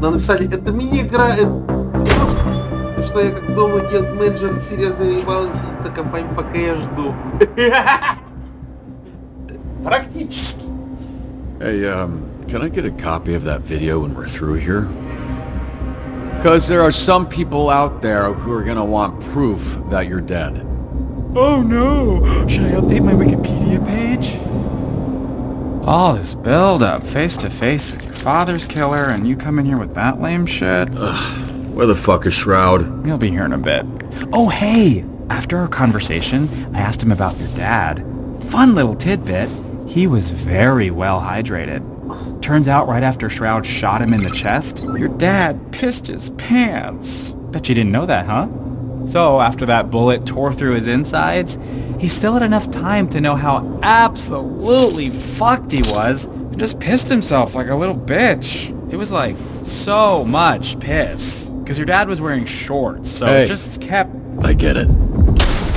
Нам написали, это мини-игра, что я как новый менеджер серьезно не могу сидеть за компанией, пока я жду. Практически. Hey, can I get a copy of that video when we're through here? Because there are some people out there who are gonna want proof that you're dead. Oh no! Should I update my Wikipedia page? All this build-up, face-to-face with your father's killer, and you come in here with that lame shit? Where the fuck is Shroud? He'll be here in a bit. Oh, hey! After our conversation, I asked him about your dad. Fun little tidbit. He was very well hydrated. Turns out right after Shroud shot him in the chest, your dad pissed his pants. Bet you didn't know that, huh? So after that bullet tore through his insides, he still had enough time to know how absolutely fucked he was and just pissed himself like a little bitch. It was like so much piss. Because your dad was wearing shorts, so Hey. it just kept... I get it.